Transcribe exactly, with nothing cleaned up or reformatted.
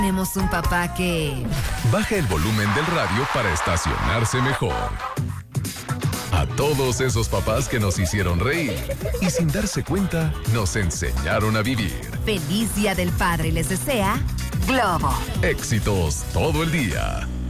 Tenemos un papá que... baja el volumen del radio para estacionarse mejor. A todos esos papás que nos hicieron reír y sin darse cuenta nos enseñaron a vivir. Feliz Día del Padre les desea Globo. Éxitos todo el día.